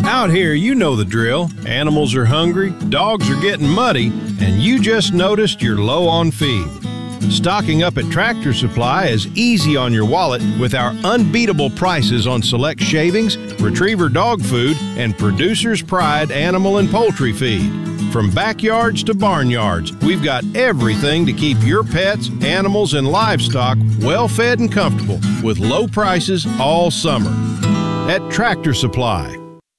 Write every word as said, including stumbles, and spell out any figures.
Out here, you know the drill. Animals are hungry, dogs are getting muddy, and you just noticed you're low on feed. Stocking up at Tractor Supply is easy on your wallet with our unbeatable prices on select shavings, retriever dog food, and Producer's Pride animal and poultry feed. From backyards to barnyards, we've got everything to keep your pets, animals, and livestock well fed and comfortable with low prices all summer. At Tractor Supply.